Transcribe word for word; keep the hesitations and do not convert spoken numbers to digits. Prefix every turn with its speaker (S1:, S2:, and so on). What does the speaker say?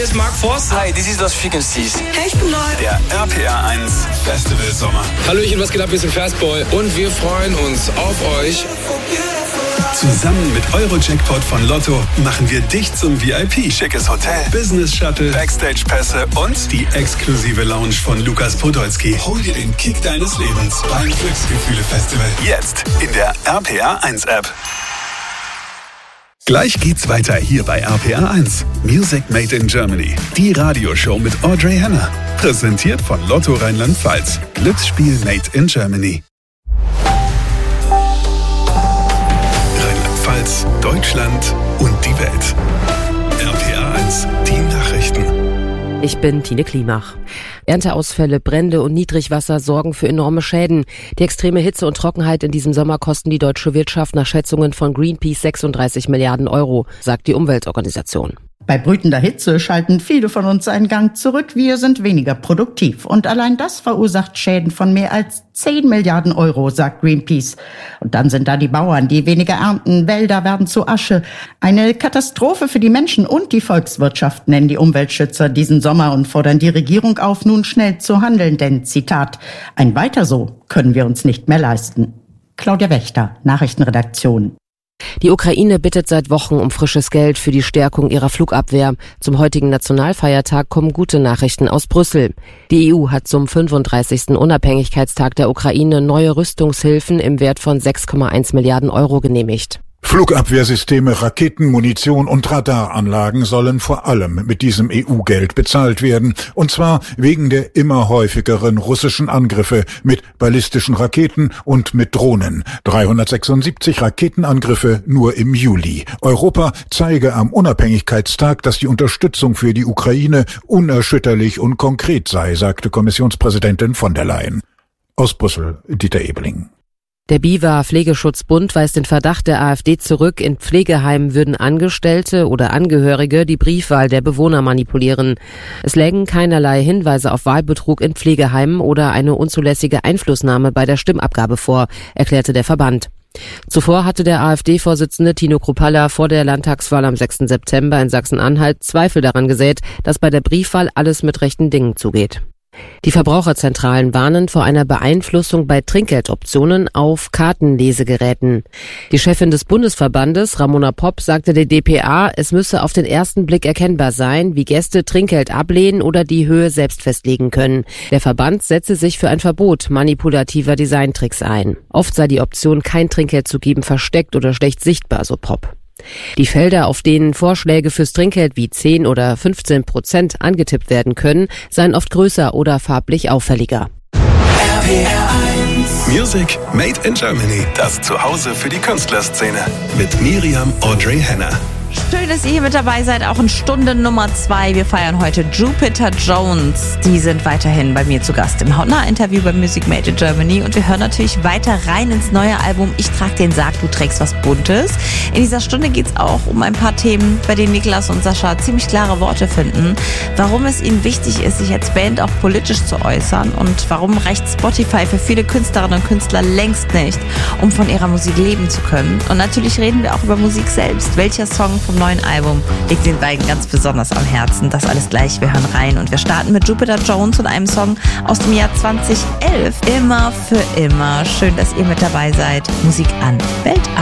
S1: ist Mark Forster.
S2: Hi, this is Lost Frequencies.
S3: Hey, ich bin neu.
S4: Der R P R eins Festival Sommer.
S1: Hallöchen, was geht ab? Wir sind Fastball und wir freuen uns auf euch.
S4: Zusammen mit Euro-Jackpot von Lotto machen wir dich zum V I P. Schickes Hotel, Business-Shuttle, Backstage-Pässe und die exklusive Lounge von Lukas Podolski. Hol dir den Kick deines Lebens beim Glücksgefühle-Festival. Jetzt in der R P R eins App. Gleich geht's weiter hier bei R P R eins. Music Made in Germany. Die Radioshow mit Audrey Henner. Präsentiert von Lotto Rheinland-Pfalz. Glücksspiel Made in Germany. Rheinland-Pfalz, Deutschland und die Welt. R P R eins, die Nachrichten.
S5: Ich bin Tine Klimach. Ernteausfälle, Brände und Niedrigwasser sorgen für enorme Schäden. Die extreme Hitze und Trockenheit in diesem Sommer kosten die deutsche Wirtschaft nach Schätzungen von Greenpeace sechsunddreißig Milliarden Euro, sagt die Umweltorganisation.
S6: Bei brütender Hitze schalten viele von uns einen Gang zurück. Wir sind weniger produktiv. Und allein das verursacht Schäden von mehr als zehn Milliarden Euro, sagt Greenpeace. Und dann sind da die Bauern, die weniger ernten. Wälder werden zu Asche. Eine Katastrophe für die Menschen und die Volkswirtschaft, nennen die Umweltschützer diesen Sommer und fordern die Regierung auf, nun schnell zu handeln. Denn, Zitat, ein Weiter so können wir uns nicht mehr leisten. Claudia Wächter, Nachrichtenredaktion.
S5: Die Ukraine bittet seit Wochen um frisches Geld für die Stärkung ihrer Flugabwehr. Zum heutigen Nationalfeiertag kommen gute Nachrichten aus Brüssel. Die E U hat zum fünfunddreißigsten Unabhängigkeitstag der Ukraine neue Rüstungshilfen im Wert von sechs Komma eins Milliarden Euro genehmigt.
S7: Flugabwehrsysteme, Raketen, Munition und Radaranlagen sollen vor allem mit diesem E U-Geld bezahlt werden. Und zwar wegen der immer häufigeren russischen Angriffe mit ballistischen Raketen und mit Drohnen. dreihundertsechsundsiebzig Raketenangriffe nur im Juli. Europa zeige am Unabhängigkeitstag, dass die Unterstützung für die Ukraine unerschütterlich und konkret sei, sagte Kommissionspräsidentin von der Leyen. Aus Brüssel, Dieter Ebeling.
S5: Der BIWA Pflegeschutzbund weist den Verdacht der AfD zurück, in Pflegeheimen würden Angestellte oder Angehörige die Briefwahl der Bewohner manipulieren. Es lägen keinerlei Hinweise auf Wahlbetrug in Pflegeheimen oder eine unzulässige Einflussnahme bei der Stimmabgabe vor, erklärte der Verband. Zuvor hatte der AfD-Vorsitzende Tino Kruppalla vor der Landtagswahl am sechsten September in Sachsen-Anhalt Zweifel daran gesät, dass bei der Briefwahl alles mit rechten Dingen zugeht. Die Verbraucherzentralen warnen vor einer Beeinflussung bei Trinkgeldoptionen auf Kartenlesegeräten. Die Chefin des Bundesverbandes, Ramona Popp, sagte der D P A, es müsse auf den ersten Blick erkennbar sein, wie Gäste Trinkgeld ablehnen oder die Höhe selbst festlegen können. Der Verband setze sich für ein Verbot manipulativer Designtricks ein. Oft sei die Option, kein Trinkgeld zu geben, versteckt oder schlecht sichtbar, so Popp. Die Felder, auf denen Vorschläge fürs Trinkgeld wie zehn oder fünfzehn Prozent angetippt werden können, seien oft größer oder farblich auffälliger.
S4: R P R eins. Music Made in Germany. Das Zuhause für die Künstlerszene. Mit Miriam Audrey Henner.
S8: Schön, dass ihr hier mit dabei seid, auch in Stunde Nummer zwei. Wir feiern heute Jupiter Jones. Die sind weiterhin bei mir zu Gast im Hautnah-Interview bei Music Made in Germany. Und wir hören natürlich weiter rein ins neue Album Ich trag den Sarg, du trägst was Buntes. In dieser Stunde geht es auch um ein paar Themen, bei denen Niklas und Sascha ziemlich klare Worte finden. Warum es ihnen wichtig ist, sich als Band auch politisch zu äußern und warum reicht Spotify für viele Künstlerinnen und Künstler längst nicht, um von ihrer Musik leben zu können. Und natürlich reden wir auch über Musik selbst. Welcher Song vom neuen Album liegt den beiden ganz besonders am Herzen. Das alles gleich, wir hören rein und wir starten mit Jupiter Jones und einem Song aus dem Jahr zweitausendelf. Immer für immer. Schön, dass ihr mit dabei seid. Musik an, Welt an.